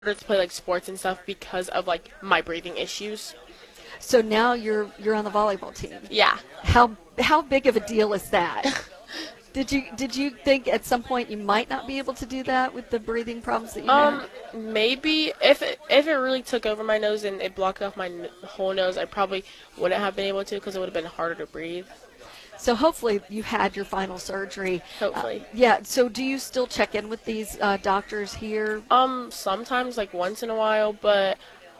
to play like sports and stuff because of like my breathing issues. So now you're on the volleyball team. Yeah. How big of a deal is that? Did you think at some point you might not be able to do that with the breathing problems that you had? Maybe if it really took over my nose and it blocked off my whole nose, I probably wouldn't have been able to because it would have been harder to breathe. So hopefully you had your final surgery. Hopefully. Yeah. So do you still check in with these doctors here? Sometimes like once in a while, but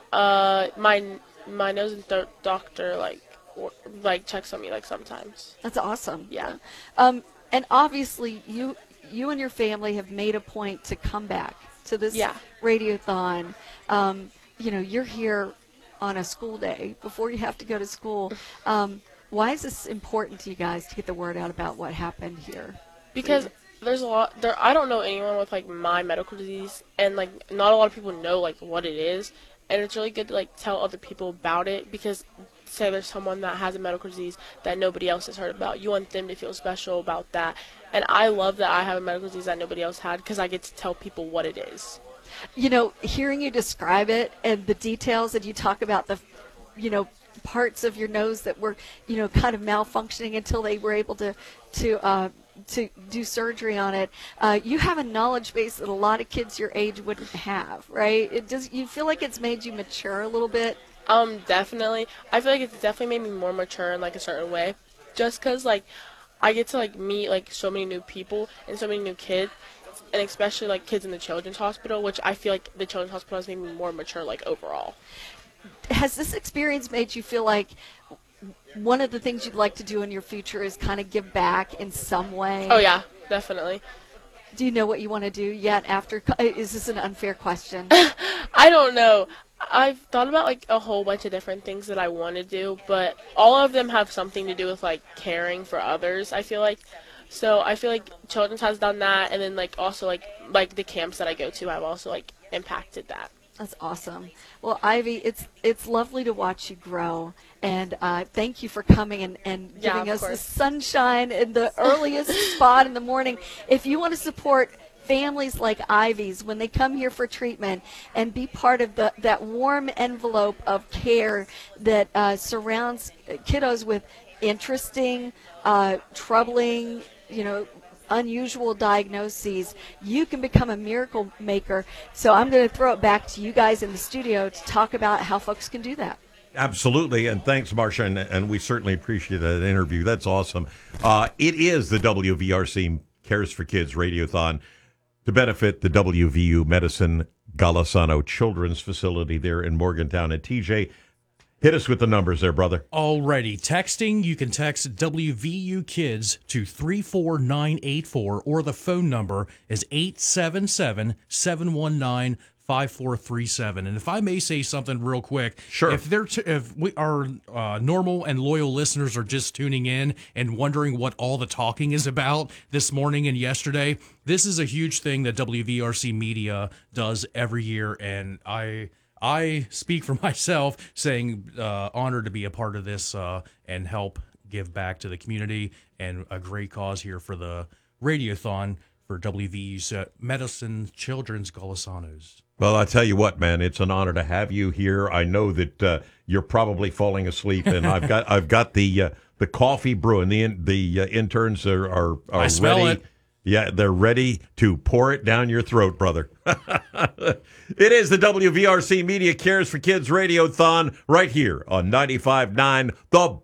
my nose and throat doctor like checks on me like sometimes. That's awesome. Yeah. And obviously you and your family have made a point to come back to this Yeah. radiothon. You're here on a school day before you have to go to school. Why is this important to you guys to get the word out about what happened here? Because there's a lot there. I don't know anyone with like my medical disease, and like not a lot of people know like what it is, and it's really good to like tell other people about it because say there's someone that has a medical disease that nobody else has heard about. You want them to feel special about that, and I love that I have a medical disease that nobody else had because I get to tell people what it is. Hearing you describe it and the details, and you talk about the, parts of your nose that were, kind of malfunctioning until they were able to do surgery on it. You have a knowledge base that a lot of kids your age wouldn't have, right? You feel like it's made you mature a little bit? Definitely. I feel like it's definitely made me more mature in like a certain way, just because like I get to like meet like so many new people and so many new kids, and especially like kids in the children's hospital, which I feel like the children's hospital has made me more mature like overall. Has this experience made you feel like one of the things you'd like to do in your future is kind of give back in some way? Oh yeah, definitely. Do you know what you want to do yet after? Is this an unfair question? I don't know. I've thought about like a whole bunch of different things that I want to do, but all of them have something to do with like caring for others, I feel like. So I feel like Children's has done that, and then like also like the camps that I go to have also like impacted that. That's awesome. Well, Ivy, it's lovely to watch you grow, and thank you for coming and Yeah, giving of us the course. sunshine in the earliest spot in the morning. If you want to support families like Ivy's when they come here for treatment and be part of that warm envelope of care that surrounds kiddos with interesting, troubling, unusual diagnoses, you can become a miracle maker. So I'm going to throw it back to you guys in the studio to talk about how folks can do that. Absolutely, and thanks, Marcia, and we certainly appreciate that interview. That's awesome. It is the WVRC Cares for Kids Radiothon to benefit the WVU Medicine Golisano Children's Facility there in Morgantown. And TJ, hit us with the numbers there, brother. Alrighty. Texting, you can text WVU Kids to 34984, or the phone number is 877-719-5437. And if I may say something real quick, Sure. If we our normal and loyal listeners are just tuning in and wondering what all the talking is about this morning and yesterday, this is a huge thing that WVRC Media does every year, and I speak for myself, saying honored to be a part of this and help give back to the community, and a great cause here for the Radiothon for WVU's Medicine Children's Golisanos. Well, I tell you what, man, it's an honor to have you here. I know that you're probably falling asleep, and I've got the coffee brewing. The interns are I smell ready. it. Yeah, they're ready to pour it down your throat, brother. It is the WVRC Media Cares for Kids Radiothon right here on 95.9 The